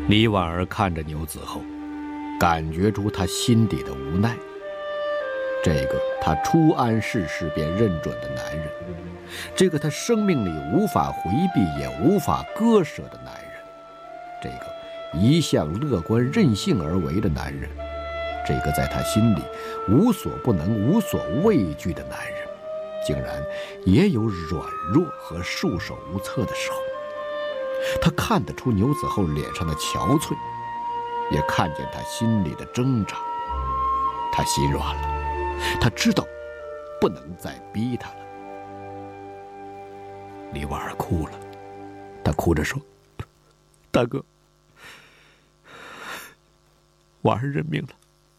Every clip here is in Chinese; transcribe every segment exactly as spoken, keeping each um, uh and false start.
李婉儿看着牛子厚，感觉出他心底的无奈。这个他初谙世事便认准的男人，这个他生命里无法回避也无法割舍的男人，这个一向乐观任性而为的男人，这个在他心里无所不能无所畏惧的男人，竟然也有软弱和束手无策的时候。他看得出牛子厚脸上的憔悴，也看见他心里的挣扎。他心软了，他知道不能再逼他了。李婉儿哭了，他哭着说：“大哥，婉儿认命了，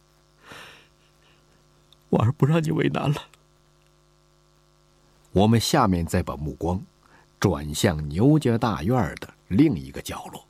婉儿不让你为难了。”我们下面再把目光转向牛家大院的另一个角落。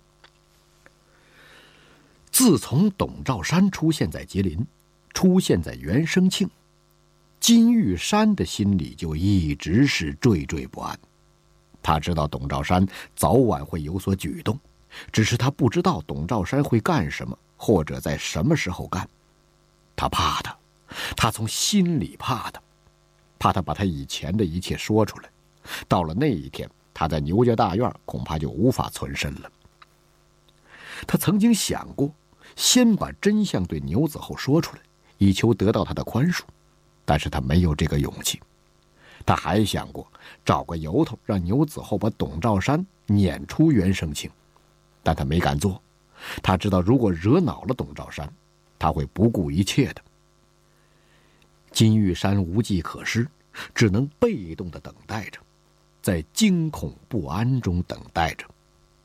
自从董兆山出现在吉林，出现在袁生庆，金玉山的心里就一直是惴惴不安。他知道董兆山早晚会有所举动，只是他不知道董兆山会干什么，或者在什么时候干。他怕他，他从心里怕他，怕他把他以前的一切说出来。到了那一天，他在牛家大院恐怕就无法存身了。他曾经想过先把真相对牛子厚说出来，以求得到他的宽恕，但是他没有这个勇气。他还想过找个由头让牛子厚把董兆山撵出袁生庆，但他没敢做。他知道如果惹恼了董兆山，他会不顾一切的。金玉山无计可施，只能被动地等待着，在惊恐不安中等待着。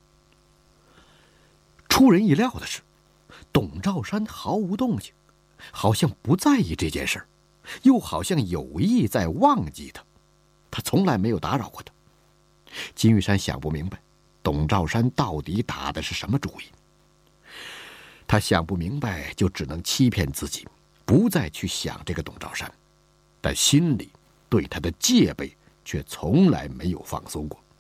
出人意料的是，董兆山毫无动静，好像不在意这件事，又好像有意在忘记他。他从来没有打扰过他。金玉山想不明白，董兆山到底打的是什么主意。他想不明白，就只能欺骗自己，不再去想这个董兆山，但心里对他的戒备却从来没有放松过。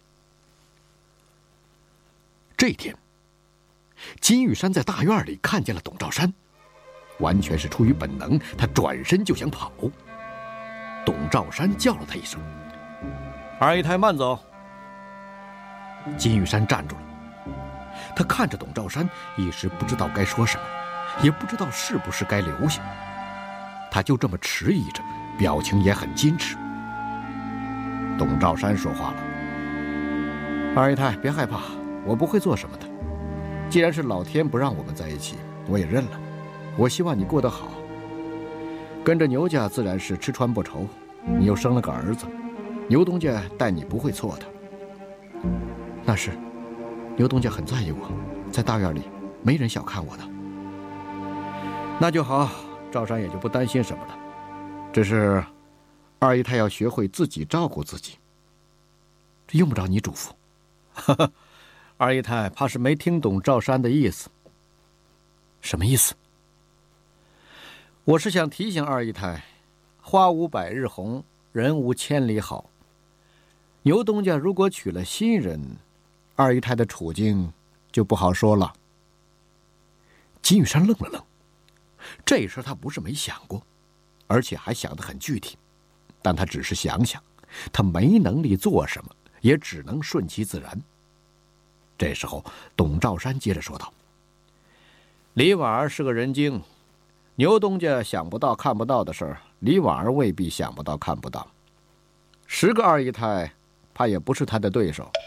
这天，金玉山在大院里看见了董兆山，完全是出于本能，他转身就想跑。董兆山叫了他一声：“二姨太慢走。”金玉山站住了，他看着董兆山，一时不知道该说什么，也不知道是不是该留下。他就这么迟疑着，表情也很矜持。董兆山说话了：“二姨太别害怕，我不会做什么的。既然是老天不让我们在一起，我也认了。我希望你过得好，跟着牛家自然是吃穿不愁，你又生了个儿子，牛东家待你不会错的。那是，牛东家很在意我，在大院里没人小看我的。那就好，赵山也就不担心什么了。只是二姨太要学会自己照顾自己，这用不着你嘱咐。哈哈，二姨太怕是没听懂赵山的意思。什么意思？我是想提醒二姨太，花无百日红，人无千里好。牛东家如果娶了新人，二姨太的处境就不好说了。金玉山愣了愣，这事他不是没想过，而且还想得很具体，但他只是想想，他没能力做什么，也只能顺其自然。这时候，董兆山接着说道：“李婉儿是个人精，牛东家想不到看不到的事儿，李婉儿未必想不到看不到。十个二姨太，怕也不是他的对手。”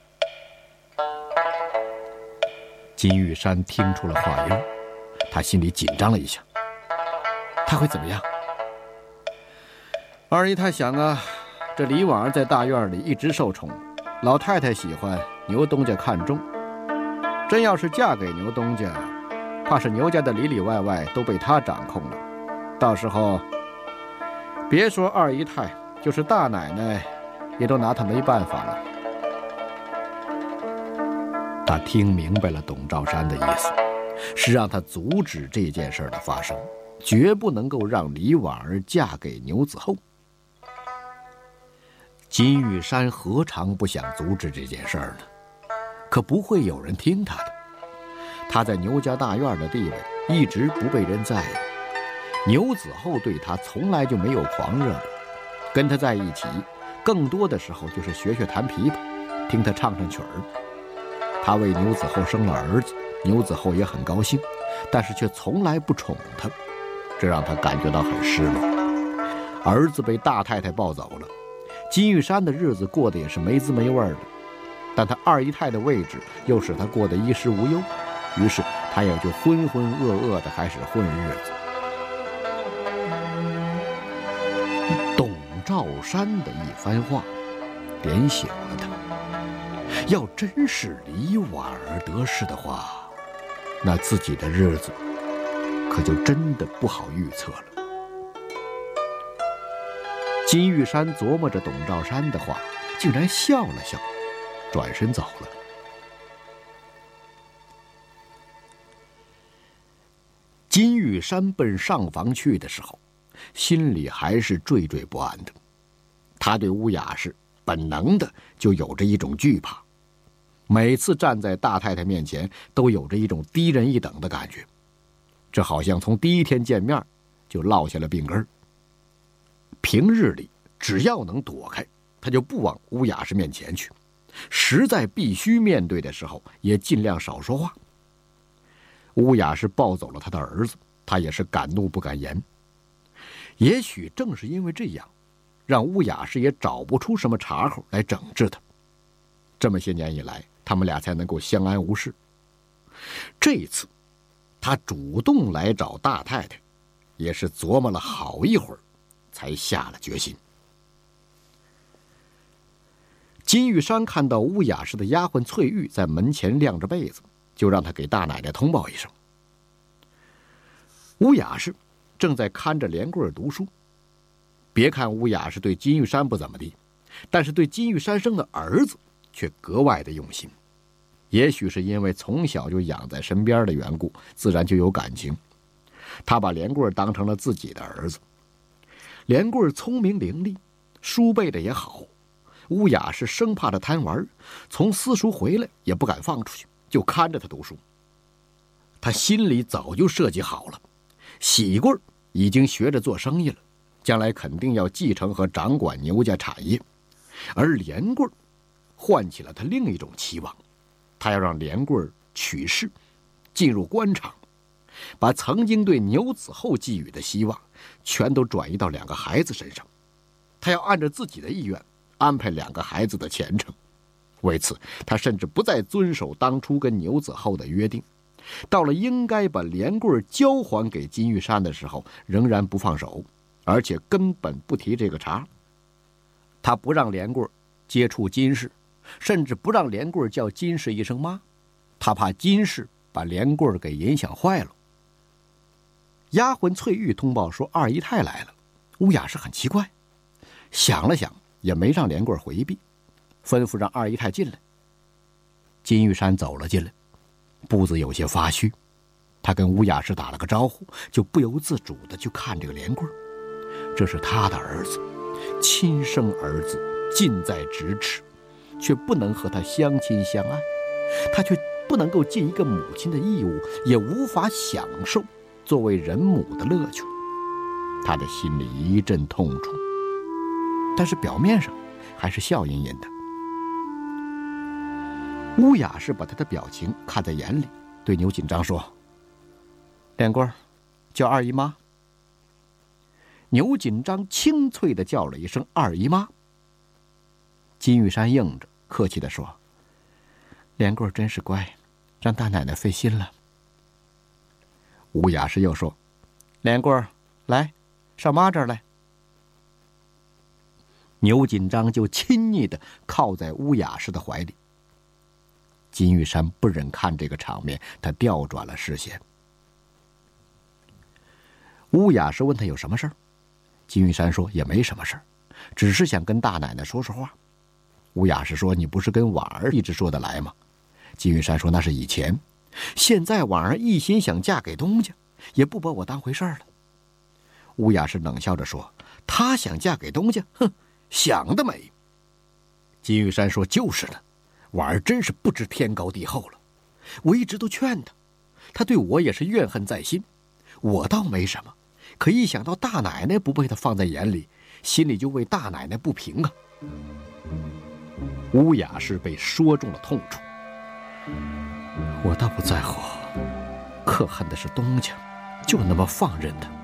金玉山听出了话音，他心里紧张了一下。他会怎么样？二姨太想啊，这李婉儿在大院里一直受宠，老太太喜欢，牛东家看中。真要是嫁给牛东家，怕是牛家的里里外外都被他掌控了。到时候，别说二姨太，就是大奶奶，也都拿他没办法了。他听明白了董兆山的意思，是让他阻止这件事的发生，绝不能够让李婉儿嫁给牛子厚。金玉山何尝不想阻止这件事呢？可不会有人听他的。 他在牛家大院的地位一直不被人在意。牛子厚对他从来就没有狂热过，跟他在一起，更多的时候就是学学弹琵琶，听他唱唱曲儿。他为牛子厚生了儿子，牛子厚也很高兴，但是却从来不宠他，这让他感觉到很失落。儿子被大太太抱走了，金玉山的日子过得也是没滋没味的，但他二姨太的位置又使他过得衣食无忧，于是他也就浑浑噩噩地开始混日子。董兆山的一番话点醒了他，要真是李婉儿得势的话，那自己的日子可就真的不好预测了。金玉山琢磨着董兆山的话，竟然笑了笑，转身走了。金玉山奔上房去的时候，心里还是惴惴不安的。他对乌雅氏本能的就有着一种惧怕，每次站在大太太面前都有着一种低人一等的感觉，这好像从第一天见面就落下了病根。平日里只要能躲开，他就不往乌雅氏面前去，实在必须面对的时候也尽量少说话。乌雅氏抱走了他的儿子，他也是敢怒不敢言。也许正是因为这样，让乌雅氏也找不出什么茬口来整治他。这么些年以来，他们俩才能够相安无事。这一次他主动来找大太太，也是琢磨了好一会儿才下了决心。金玉山看到乌雅氏的丫鬟翠玉在门前晾着被子，就让他给大奶奶通报一声。乌雅氏正在看着连贵读书，别看乌雅氏对金玉山不怎么地，但是对金玉山生的儿子却格外的用心。也许是因为从小就养在身边的缘故，自然就有感情。他把连贵当成了自己的儿子。连贵聪明伶俐，书背的也好，乌雅是生怕他贪玩，从私塾回来也不敢放出去，就看着他读书。他心里早就设计好了，喜贵已经学着做生意了，将来肯定要继承和掌管牛家产业，而连贵唤起了他另一种期望，他要让连贵取士，进入官场，把曾经对牛子厚寄予的希望全都转移到两个孩子身上。他要按照自己的意愿安排两个孩子的前程。为此，他甚至不再遵守当初跟牛子厚的约定，到了应该把连贵交还给金玉山的时候，仍然不放手，而且根本不提这个茬。他不让连贵接触金氏，甚至不让连贵叫金氏一声妈，他怕金氏把连贵给影响坏了。丫鬟翠玉通报说二姨太来了，乌雅是很奇怪，想了想也没让连贵回避，吩咐让二姨太进来。金玉山走了进来，步子有些发虚，他跟乌雅氏打了个招呼，就不由自主地去看这个连贵。这是他的儿子，亲生儿子，近在咫尺，却不能和他相亲相爱，他却不能够尽一个母亲的义务，也无法享受作为人母的乐趣。他的心里一阵痛楚，但是表面上还是笑吟吟的。乌雅是把他的表情看在眼里，对牛锦章说：“连贵叫二姨妈。”牛锦章清脆地叫了一声二姨妈。金玉山应着，客气地说：“连贵真是乖，让大奶奶费心了。”乌雅是又说：“连贵来，上妈这儿来。”牛锦章就亲昵地靠在乌雅氏的怀里。金玉山不忍看这个场面，他调转了视线。乌雅氏问他有什么事儿，金玉山说也没什么事儿，只是想跟大奶奶说说话。乌雅氏说：“你不是跟婉儿一直说得来吗？”金玉山说：“那是以前，现在婉儿一心想嫁给东家，也不把我当回事儿了。”乌雅氏冷笑着说：“她想嫁给东家，哼，想得美。”金玉山说：“就是呢，婉儿真是不知天高地厚了。我一直都劝她， 他对我也是怨恨在心。我倒没什么，可一想到大奶奶不被他放在眼里，心里就为大奶奶不平啊。乌雅氏被说中了痛处。我倒不在乎，可恨的是东家就那么放任他。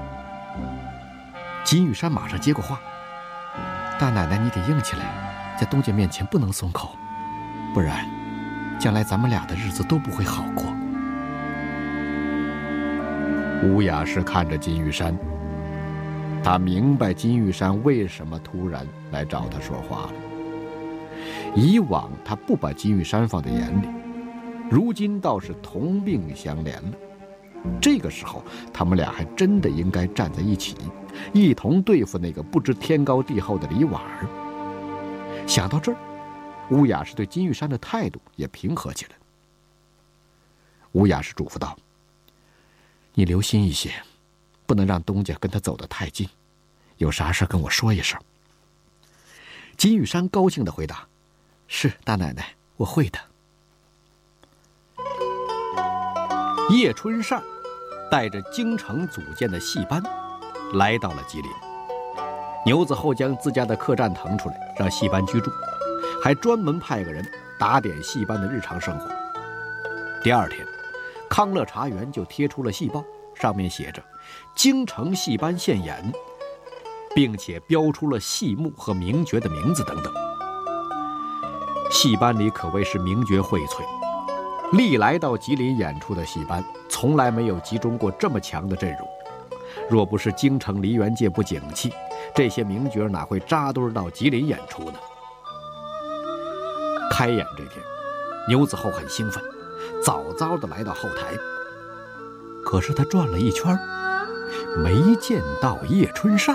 金玉山马上接过话：大奶奶，你得硬起来，在东家面前不能松口，不然将来咱们俩的日子都不会好过。乌雅氏看着金玉山，他明白金玉山为什么突然来找他说话了。以往他不把金玉山放在眼里，如今倒是同病相怜了。这个时候他们俩还真的应该站在一起，一同对付那个不知天高地厚的李婉儿。想到这儿，乌雅氏对金玉山的态度也平和起来。乌雅氏嘱咐道：你留心一些，不能让东家跟他走得太近，有啥事跟我说一声。金玉山高兴地回答：是，大奶奶，我会的。叶春善带着京城组建的戏班来到了吉林。牛子厚将自家的客栈腾出来让戏班居住，还专门派个人打点戏班的日常生活。第二天，康乐茶园就贴出了戏报，上面写着京城戏班现演，并且标出了戏目和名角的名字等等。戏班里可谓是名角荟萃，历来到吉林演出的戏班从来没有集中过这么强的阵容。若不是京城梨园界不景气，这些名角哪会扎堆到吉林演出呢？开演这天，牛子厚很兴奋，早早地来到后台。可是他转了一圈，没见到叶春善。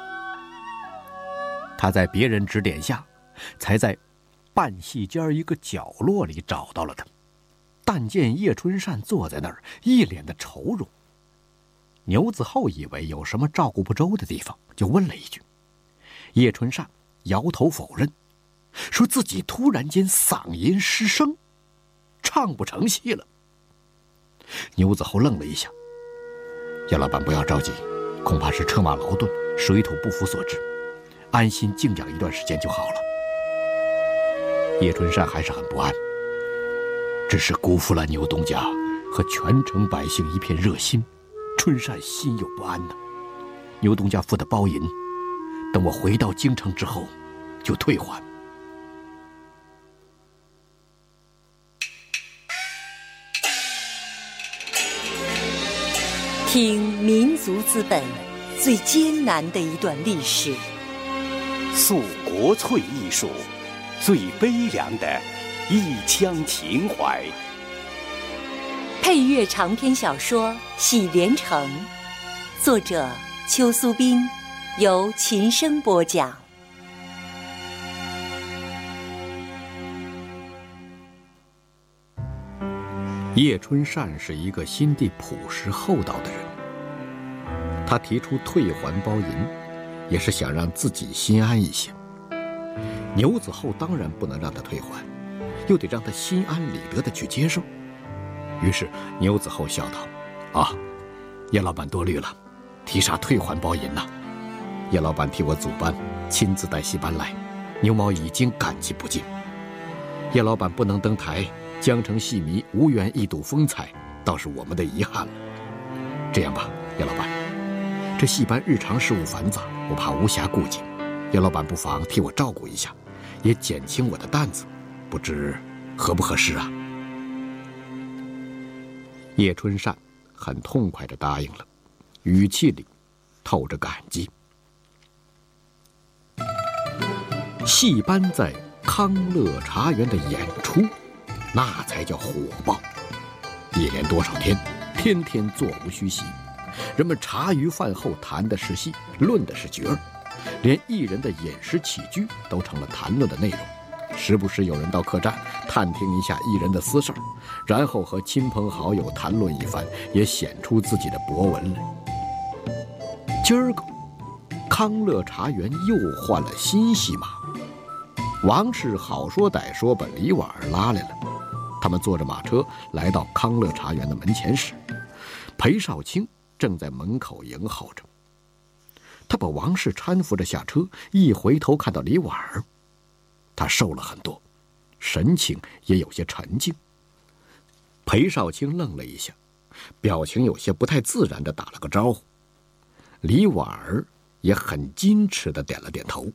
他在别人指点下，才在半戏间一个角落里找到了他。但见叶春善坐在那儿，一脸的愁容。牛子厚以为有什么照顾不周的地方，就问了一句。叶春善摇头否认，说自己突然间嗓音失声，唱不成戏了。牛子厚愣了一下：叶老板不要着急，恐怕是车马劳顿，水土不服所致，安心静养一段时间就好了。叶春善还是很不安，只是辜负了牛东家和全城百姓一片热心，春善心有不安呢。牛东家付的包银，等我回到京城之后就退还。 听民族资本最艰难的一段历史， 诉国粹艺术最悲凉的一腔情怀。 配乐长篇小说《喜连城》，作者邱苏斌，由琴声播讲。 叶春善是一个心地朴实厚道的人，他提出退还包银，也是想让自己心安一些。牛子厚当然不能让他退还，又得让他心安理得地去接受。于是牛子厚笑道：啊，叶老板多虑了，提啥退还包银呢？叶老板替我组班，亲自带戏班来，牛毛已经感激不尽。叶老板不能登台，江城戏迷无缘一睹风采，倒是我们的遗憾了。这样吧，叶老板，这戏班日常事务繁杂，我怕无暇顾及，叶老板不妨替我照顾一下，也减轻我的担子，不知合不合适啊？叶春善很痛快地答应了，语气里透着感激。戏班在康乐茶园的演出，那才叫火爆。一连多少天，天天座无虚席，人们茶余饭后谈的是戏，论的是角儿，连艺人的饮食起居都成了谈论的内容。时不时有人到客栈探听一下艺人的私事儿，然后和亲朋好友谈论一番，也显出自己的博闻来。今儿个康乐茶园又换了新戏码，王氏好说歹说把李婉儿拉来了， 他们坐着马车来到康乐茶园的门前时，裴少卿正在门口迎候着。他把王氏搀扶着下车，一回头看到李婉儿，他瘦了很多，神情也有些沉静。裴少卿愣了一下，表情有些不太自然地打了个招呼。李婉儿也很矜持地点了点头。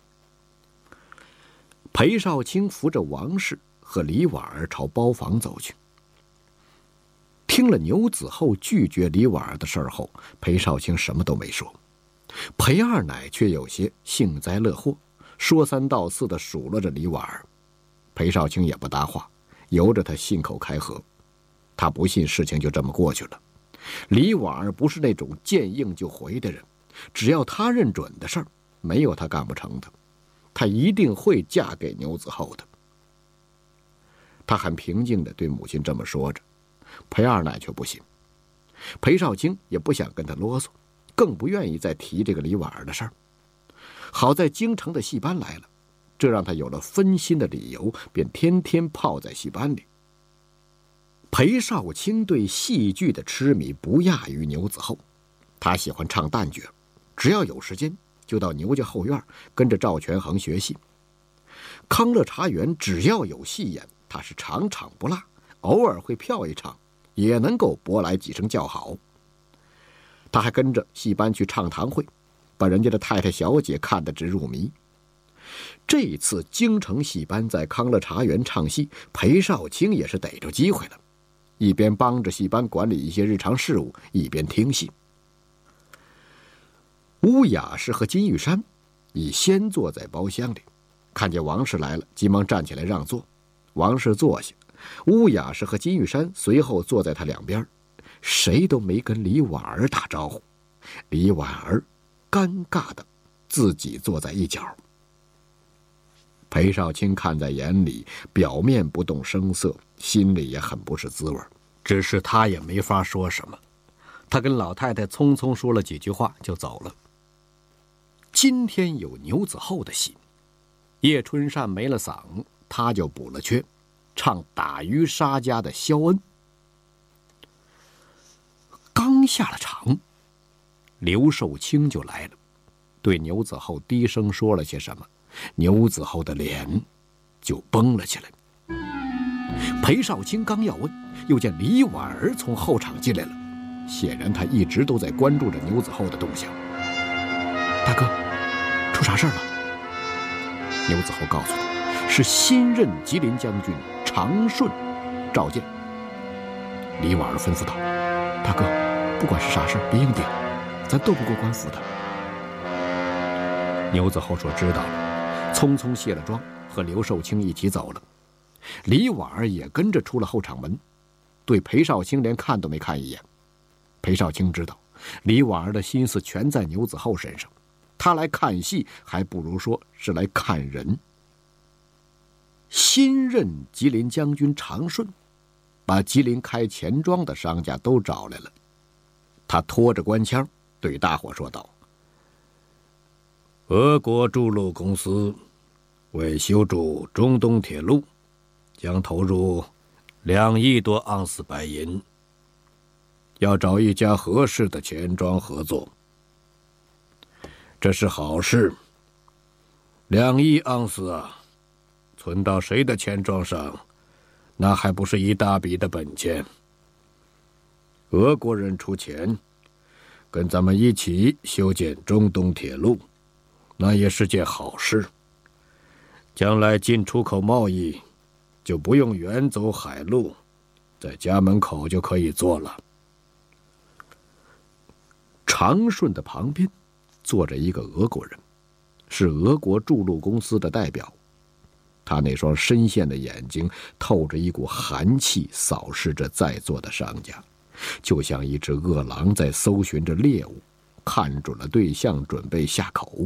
裴少卿扶着王氏和李婉儿朝包房走去。听了牛子厚拒绝李婉儿的事儿后，裴少卿什么都没说。裴二奶却有些幸灾乐祸，说三道四地数落着李婉儿。裴少卿也不搭话，由着他信口开河。他不信事情就这么过去了。李婉儿不是那种见应就回的人，只要他认准的事儿，没有他干不成的。她一定会嫁给牛子厚的。他很平静地对母亲这么说着，裴二奶却不信。裴少卿也不想跟他啰嗦，更不愿意再提这个李婉儿的事儿。好在京城的戏班来了，这让他有了分心的理由，便天天泡在戏班里。裴少卿对戏剧的痴迷不亚于牛子厚，他喜欢唱旦角，只要有时间就到牛家后院跟着赵全恒学戏。康乐茶园只要有戏演，他是场场不落，偶尔会票一场，也能够博来几声叫好。他还跟着戏班去唱堂会，把人家的太太小姐看得直入迷。这一次京城戏班在康乐茶园唱戏，裴少卿也是逮着机会了，一边帮着戏班管理一些日常事务，一边听戏。乌雅氏和金玉山已先坐在包厢里，看见王氏来了，急忙站起来让座。王氏坐下，乌雅氏和金玉山随后坐在他两边，谁都没跟李婉儿打招呼。李婉儿尴尬的自己坐在一角。裴少卿看在眼里，表面不动声色，心里也很不是滋味，只是他也没法说什么。他跟老太太匆匆说了几句话就走了。今天有牛子厚的戏，叶春善没了嗓，他就补了缺，唱打渔杀家的肖恩。刚下了场，刘寿清就来了，对牛子厚低声说了些什么，牛子厚的脸就绷了起来。裴少卿刚要问，又见李婉儿从后场进来了，显然他一直都在关注着牛子厚的动向。大哥，出啥事了？牛子厚告诉他，是新任吉林将军常顺召见。李婉儿吩咐道：大哥，不管是啥事别硬顶，咱斗不过官府的。牛子厚说知道了，匆匆卸了妆，和刘寿清一起走了。李婉儿也跟着出了后场门，对裴少卿连看都没看一眼。裴少卿知道李婉儿的心思全在牛子厚身上，他来看戏还不如说是来看人。新任吉林将军常顺把吉林开钱庄的商家都找来了，他拖着官腔对大伙说道：俄国筑路公司为修筑中东铁路，将投入两亿多盎司白银，要找一家合适的钱庄合作。这是好事，两亿盎司啊，存到谁的钱庄上，那还不是一大笔的本钱。俄国人出钱，跟咱们一起修建中东铁路，那也是件好事。将来进出口贸易就不用远走海路，在家门口就可以做了。常顺的旁边坐着一个俄国人，是俄国筑路公司的代表。他那双深陷的眼睛透着一股寒气，扫视着在座的商家，就像一只饿狼在搜寻着猎物，看准了对象准备下口。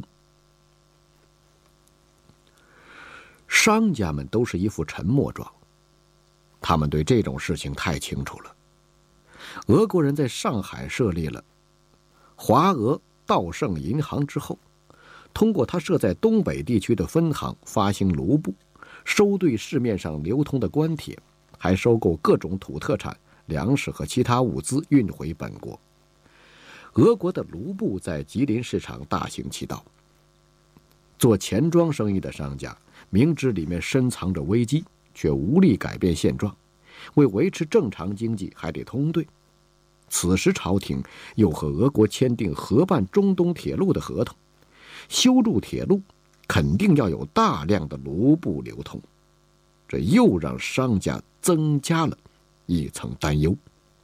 商家们都是一副沉默状，他们对这种事情太清楚了。俄国人在上海设立了华俄道盛银行之后，通过他设在东北地区的分行发行卢布，收兑市面上流通的官铁， 还收购各种土特产、粮食和其他物资运回本国。俄国的卢布在吉林市场大行其道。做钱庄生意的商家明知里面深藏着危机，却无力改变现状，为维持正常经济还得通兑。此时朝廷又和俄国签订合办中东铁路的合同，修筑铁路肯定要有大量的卢布流通，这又让商家增加了一层担忧。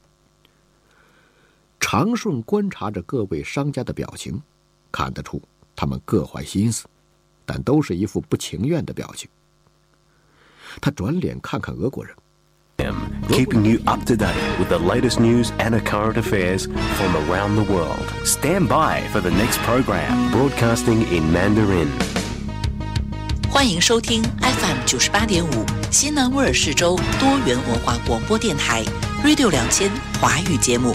常顺观察着各位商家的表情，看得出他们各怀心思，但都是一副不情愿的表情。他转脸看看俄国人， keeping you up to date with the latest news and current affairs from around the world. Stand by for the next program, broadcasting in Mandarin. 欢迎收听 F M 九十八点五西南威尔士州多元文化广播电台 Radio 两千华语节目。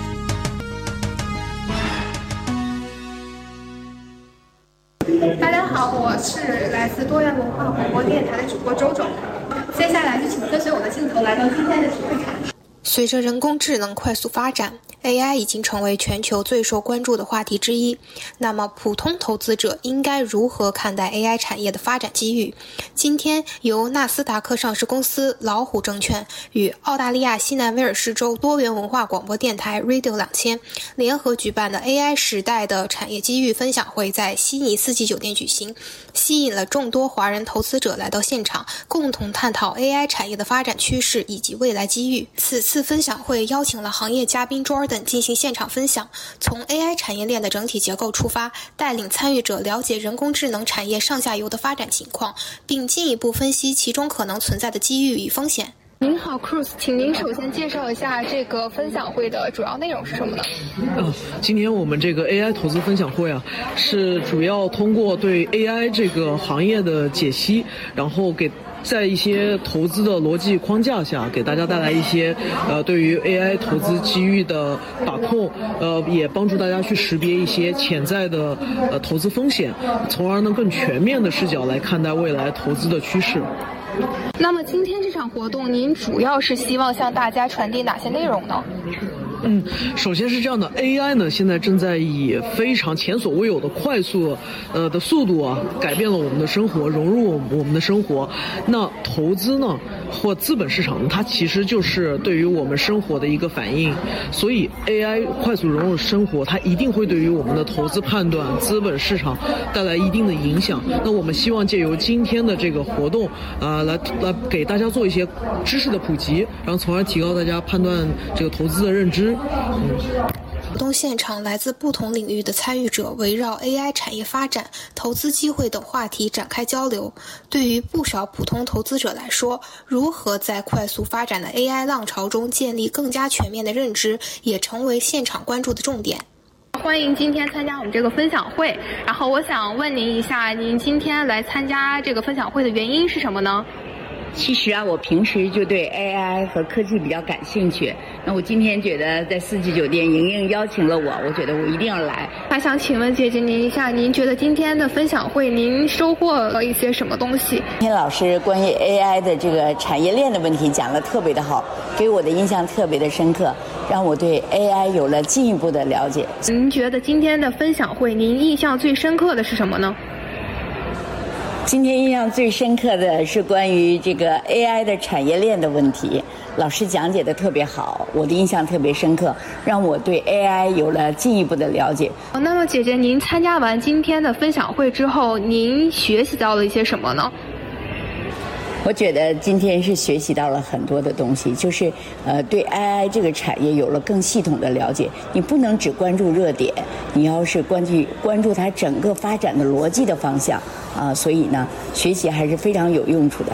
大家好，我是来自多元文化广播电台的主播周周。接下来就请跟随我的镜头来到今天的体育场。 随着人工智能快速发展， A I 已经成为全球最受关注的话题之一。那么普通投资者应该如何看待 A I 产业的发展机遇？今天由纳斯达克上市公司老虎证券与澳大利亚西南威尔士州多元文化广播电台 Radio 两千联合举办的 A I 时代的产业机遇分享会在悉尼四季酒店举行，吸引了众多华人投资者来到现场，共同探讨 A I 产业的发展趋势以及未来机遇。此次分享会邀请了行业嘉宾 Jordan 进行现场分享，从 A I 产业链的整体结构出发，带领参与者了解人工智能产业上下游的发展情况，并进一步分析其中可能存在的机遇与风险。 您好 Cruz， 请您首先介绍一下这个分享会的主要内容是什么呢？ 呃，今年我们这个 A I 投资分享会啊，是主要通过对 A I 这个行业的解析，然后给在一些投资的逻辑框架下，给大家带来一些呃对于 A I 投资机遇的把控，呃也帮助大家去识别一些潜在的呃投资风险，从而呢更全面的视角来看待未来投资的趋势。 那么今天这场活动，您主要是希望向大家传递哪些内容呢？ 嗯，首先是这样的 ，A I 呢现在正在以非常前所未有的快速，呃的速度啊，改变了我们的生活，融入我们的生活。那投资呢，或资本市场呢，它其实就是对于我们生活的一个反应。所以 A I 快速融入生活，它一定会对于我们的投资判断、资本市场带来一定的影响。那我们希望借由今天的这个活动，啊、呃，来来给大家做一些知识的普及，然后从而提高大家判断这个投资的认知。 活动现场来自不同领域的参与者围绕 A I 产业发展、投资机会等话题展开交流。对于不少普通投资者来说，如何在快速发展的 A I 浪潮中建立更加全面的认知，也成为现场关注的重点。 欢迎今天参加我们这个分享会，然后我想问您一下，您今天来参加这个分享会的原因是什么呢？ 其实啊，我平时就对 A I 和科技比较感兴趣。那我今天觉得在四季酒店莹莹邀请了我，我觉得我一定要来。 还想请问姐姐您一下，您觉得今天的分享会您收获了一些什么东西？ 今天老师关于 A I 的这个产业链的问题讲得特别的好，给我的印象特别的深刻，让我对 A I 有了进一步的了解。 您觉得今天的分享会您印象最深刻的是什么呢？ 今天印象最深刻的是关于这个 A I 的产业链的问题，老师讲解的特别好，我的印象特别深刻，让我对 A I 有了进一步的了解。 那么姐姐，您参加完今天的分享会之后，您学习到了一些什么呢？ 我觉得今天是学习到了很多的东西，就是呃对 A I 这个产业有了更系统的了解。你不能只关注热点，你要是关注关注它整个发展的逻辑的方向啊、呃，所以呢，学习还是非常有用处的。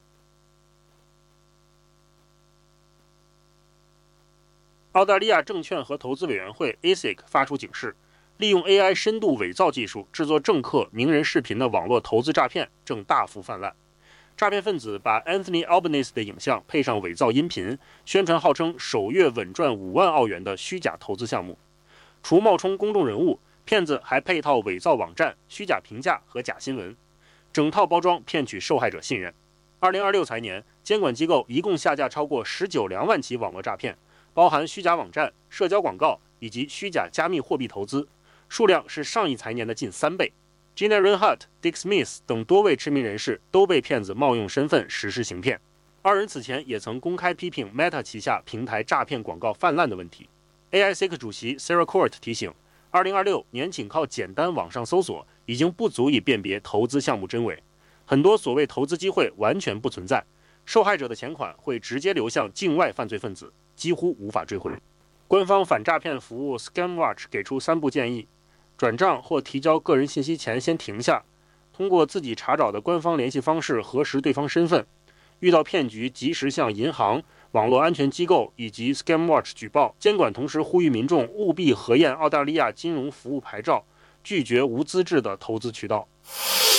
澳大利亚证券和投资委员会 A S I C 发出警示，利用 A I 深度伪造技术制作政客、名人视频的网络投资诈骗正大幅泛滥。诈骗分子把 Anthony Albanese 的影像配上伪造音频，宣传号称首月稳赚五万澳元的虚假投资项目。除冒充公众人物，骗子还配套伪造网站、虚假评价和假新闻，整套包装骗取受害者信任。 二零二六财年，监管机构一共下架超过十九两万起网络诈骗，包含虚假网站、社交广告以及虚假加密货币投资，数量是上一财年的近三倍。Gina Rinehart、Dick Smith 等多位知名人士都被骗子冒用身份实施行骗。二人此前也曾公开批评 Meta 旗下平台诈骗广告泛滥的问题。A I S I C 主席 Sarah Court 提醒，二零二六年仅靠简单网上搜索已经不足以辨别投资项目真伪，很多所谓投资机会完全不存在，受害者的钱款会直接流向境外犯罪分子，几乎无法追回。官方反诈骗服务 ScamWatch 给出三步建议：转账或提交个人信息前先停下，通过自己查找的官方联系方式核实对方身份，遇到骗局及时向银行、网络安全机构以及 ScamWatch 举报。监管同时呼吁民众务必核验澳大利亚金融服务牌照，拒绝无资质的投资渠道。